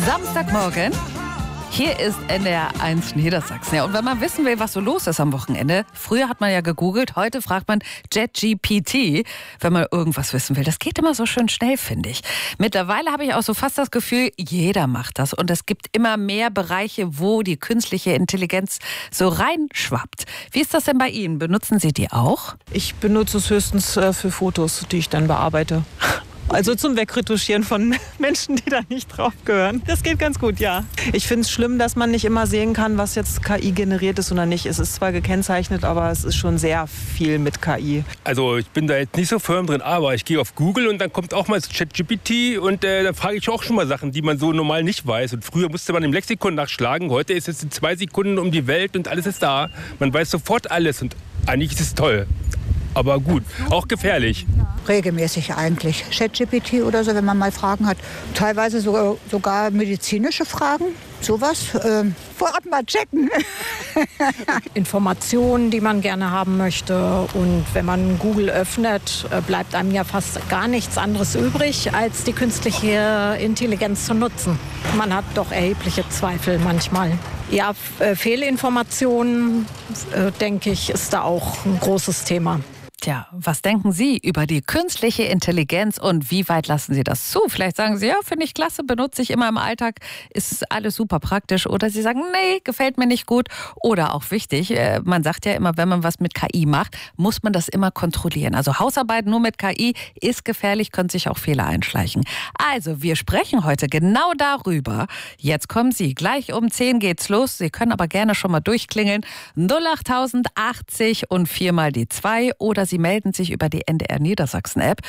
Samstagmorgen. Hier ist NDR1 Niedersachsen. Ja, und wenn man wissen will, was so los ist am Wochenende, früher hat man ja gegoogelt, heute fragt man ChatGPT, wenn man irgendwas wissen will. Das geht immer so schön schnell, finde ich. Mittlerweile habe ich auch so fast das Gefühl, jeder macht das. Und es gibt immer mehr Bereiche, wo die künstliche Intelligenz so reinschwappt. Wie ist das denn bei Ihnen? Benutzen Sie die auch? Ich benutze es höchstens für Fotos, die ich dann bearbeite. Also zum Wegretuschieren von Menschen, die da nicht drauf gehören. Das geht ganz gut, ja. Ich finde es schlimm, dass man nicht immer sehen kann, was jetzt KI generiert ist oder nicht. Es ist zwar gekennzeichnet, aber es ist schon sehr viel mit KI. Also ich bin da jetzt nicht so firm drin, aber ich gehe auf Google und dann kommt auch mal das ChatGPT und da frage ich auch schon mal Sachen, die man so normal nicht weiß. Und früher musste man im Lexikon nachschlagen, heute ist es in 2 Sekunden um die Welt und alles ist da. Man weiß sofort alles und eigentlich ist es toll. Aber gut, auch gefährlich. Regelmäßig eigentlich. ChatGPT oder so, wenn man mal Fragen hat. Teilweise sogar medizinische Fragen, sowas. Vorab mal checken. Informationen, die man gerne haben möchte. Und wenn man Google öffnet, bleibt einem ja fast gar nichts anderes übrig, als die künstliche Intelligenz zu nutzen. Man hat doch erhebliche Zweifel manchmal. Ja, Fehlinformationen, denke ich, ist da auch ein großes Thema. Tja, was denken Sie über die künstliche Intelligenz und wie weit lassen Sie das zu? Vielleicht sagen Sie, ja, finde ich klasse, benutze ich immer im Alltag, ist alles super praktisch. Oder Sie sagen, nee, gefällt mir nicht gut. Oder auch wichtig, man sagt ja immer, wenn man was mit KI macht, muss man das immer kontrollieren. Also Hausarbeit nur mit KI ist gefährlich, können sich auch Fehler einschleichen. Also, wir sprechen heute genau darüber. Jetzt kommen Sie, gleich um 10 geht's los. Sie können aber gerne schon mal durchklingeln. 08080 und 4 mal die 2 oder Sie melden sich über die NDR Niedersachsen App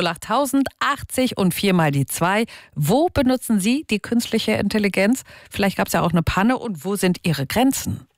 08080 und 4 mal die 2. Wo benutzen Sie die künstliche Intelligenz? Vielleicht gab es ja auch eine Panne und wo sind Ihre Grenzen?